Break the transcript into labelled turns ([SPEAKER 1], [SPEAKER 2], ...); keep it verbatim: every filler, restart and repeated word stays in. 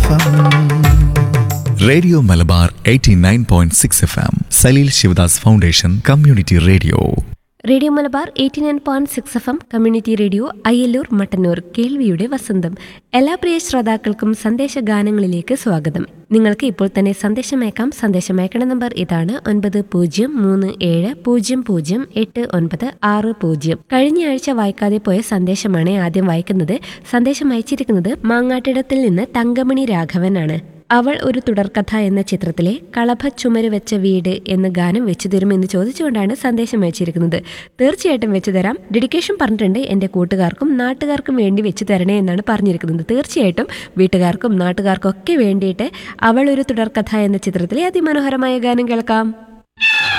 [SPEAKER 1] F M.
[SPEAKER 2] Radio Malabar eighty nine point six F M. Saleel Sivadas foundation community radio.
[SPEAKER 3] Radio Malabar eighty nine point six F M community radio Ayyallur Mattannur. കേൾവിയുടെ വസന്തം. എല്ലാ പ്രിയ ശ്രോതാക്കൾക്കും സന്ദേശഗാനങ്ങളിലേക്ക് സ്വാഗതം. നിങ്ങൾക്ക് ഇപ്പോൾ തന്നെ സന്ദേശം അയക്കാം. സന്ദേശം അയക്കണ നമ്പർ ഇതാണ്: ഒൻപത് പൂജ്യം മൂന്ന് ഏഴ് പൂജ്യം പൂജ്യം എട്ട് ഒൻപത് ആറ് പൂജ്യം. കഴിഞ്ഞ ആഴ്ച വായിക്കാതെ പോയ സന്ദേശമാണ് ആദ്യം വായിക്കുന്നത്. സന്ദേശം അയച്ചിരിക്കുന്നത് മാങ്ങാട്ടിടത്തിൽ നിന്ന് തങ്കമണി രാഘവനാണ്. അവൾ ഒരു തുടർക്കഥ എന്ന ചിത്രത്തിലെ കളഭ ചുമര് വെച്ച വീട് എന്ന ഗാനം വെച്ചു തരുമെന്ന് ചോദിച്ചുകൊണ്ടാണ് സന്ദേശം അയച്ചിരിക്കുന്നത്. തീർച്ചയായിട്ടും വെച്ചു തരാം. ഡെഡിക്കേഷൻ പറഞ്ഞിട്ടുണ്ട്. എൻ്റെ കൂട്ടുകാർക്കും നാട്ടുകാർക്കും വേണ്ടി വെച്ചു തരണേ എന്നാണ് പറഞ്ഞിരിക്കുന്നത്. തീർച്ചയായിട്ടും വീട്ടുകാർക്കും നാട്ടുകാർക്കും ഒക്കെ വേണ്ടിയിട്ട് അവൾ ഒരു തുടർക്കഥ എന്ന ചിത്രത്തിലെ അതിമനോഹരമായ ഗാനം കേൾക്കാം.